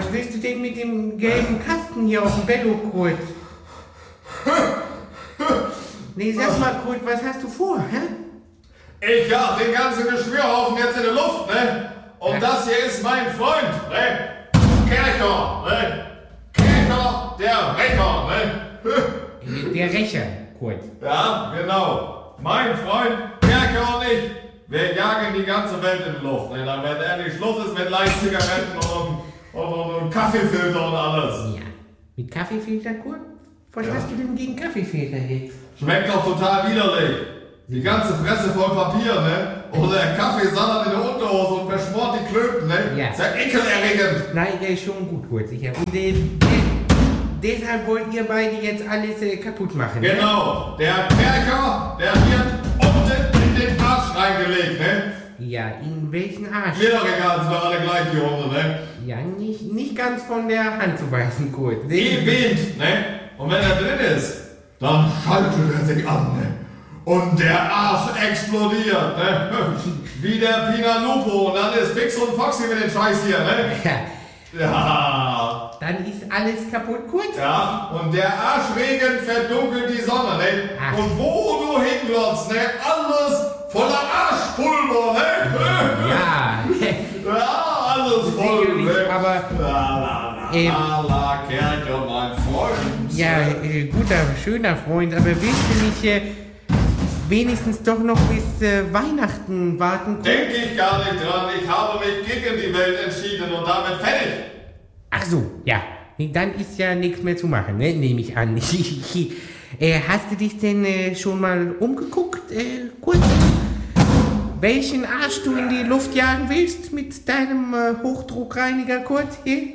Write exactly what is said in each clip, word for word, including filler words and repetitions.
was willst du denn mit dem gelben Kasten hier auf dem Bello, Kurt? Nee, sag mal, Kurt, was hast du vor, hä? Ich jag den ganzen Geschwürhaufen jetzt in die Luft, ne? Und ja. Das hier ist mein Freund, ne? Kercher, ne? Kercher, der Rächer, ne? Der Rächer, Kurt. Ja, genau. Mein Freund, Kercher und ich, wir jagen die ganze Welt in die Luft, ne? Dann, wenn endlich Schluss ist mit Leichtzigaretten und, und, und, und Kaffeefilter und alles. Ja, mit Kaffeefilter, Kurt? Was ja. hast du denn gegen Kaffeefilter jetzt? Schmeckt doch total widerlich. Die ganze Fresse voll Papier, ne? Oder der Kaffee sandert in der Unterhose und verschmort die Klöten, ne? Ja. Ist ja ekelerregend. Nein, der ist schon gut, Kurt, sicher. Und äh, deshalb wollt ihr beide jetzt alles äh, kaputt machen, ne? Genau. Der Kerker, der wird unten in den Arsch reingelegt, ne? Ja, in welchen Arsch? Mir doch egal, sind doch alle gleich, die Hunde, ne? Ja, nicht, nicht ganz von der Hand zu weisen, Kurt. Wie Wind, ne? Und wenn er drin ist, dann schaltet er sich an, ne? Und der Arsch explodiert, ne? Wie der Pinalupo. Und dann ist Fix und Foxy mit dem Scheiß hier, ne? Ja. Ja. Dann ist alles kaputt, Kurt. Ja, und der Arschregen verdunkelt die Sonne, ne? Ach. Und wo du hinglotzt, ne? Alles voller Arschpulver, ne? Ja. Ja, alles voll, Sicherlich, ne? aber... La, la, la, ähm, la, la, Kerker, mein Freund. Ja, äh, guter, schöner Freund, aber willst du nicht äh, wenigstens doch noch bis äh, Weihnachten warten? Kurt? Denke ich gar nicht dran. Ich habe mich gegen die Welt entschieden und damit fertig. Ach so, ja. Nee, dann ist ja nichts mehr zu machen, ne? Nehme ich an. äh, hast du dich denn äh, schon mal umgeguckt, äh, Kurt? Welchen Arsch du in die Luft jagen willst mit deinem äh, Hochdruckreiniger, Kurt?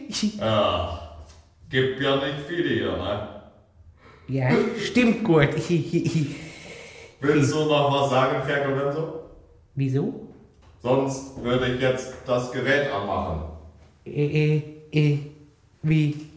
Ja, gibt ja nicht viele hier, ne? Ja, stimmt, Kurt. Willst du noch was sagen, Kerker? Wieso? Sonst würde ich jetzt das Gerät anmachen. Äh, äh, äh, wie?